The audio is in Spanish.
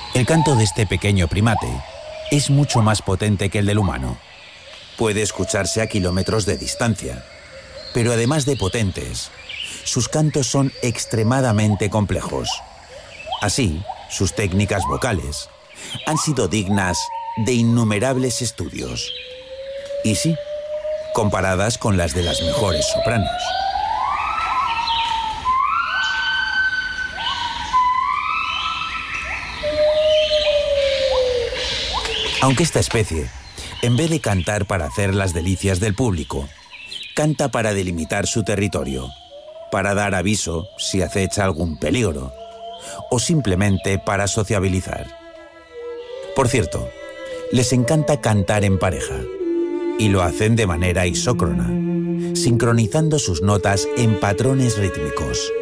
El canto de este pequeño primate es mucho más potente que el del humano. Puede escucharse a kilómetros de distancia, pero además de potentes, sus cantos son extremadamente complejos. Así, sus técnicas vocales han sido dignas de innumerables estudios. Y sí, comparadas con las de las mejores sopranos. Aunque esta especie, en vez de cantar para hacer las delicias del público, canta para delimitar su territorio, para dar aviso si acecha algún peligro, o simplemente para sociabilizar. Por cierto, les encanta cantar en pareja, y lo hacen de manera isócrona, sincronizando sus notas en patrones rítmicos.